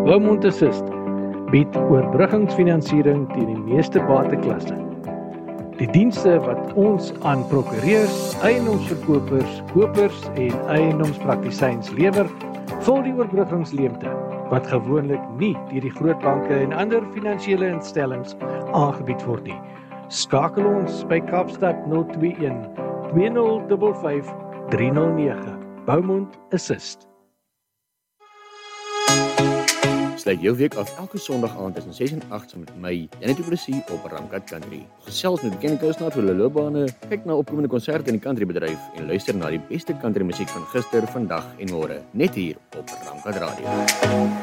Beaumont Assist bied oorbruggingsfinansiering teen die meeste bateklasse. Die dienste wat ons aan prokureurs, eiendomsverkopers, kopers en eiendomspraktisyns lewer, vul die oorbruggingsleemte wat gewoonlik nie deur die groot banke en ander finansiële instellings aangebied word nie. Skakel ons by Kaapstad 021 2055 309. Beaumont Assist. Sluit jou week af elke Sondag aand tussen 6 en 8 saam met my, Janet du Plessis op Ramkat Country. Gesels met bekende kunstenaars oor hulle loopbane, kyk na opkomende konserte in die countrybedryf en luister na die beste country musiek van gister, vandag en môre, net hier op Ramkat Radio.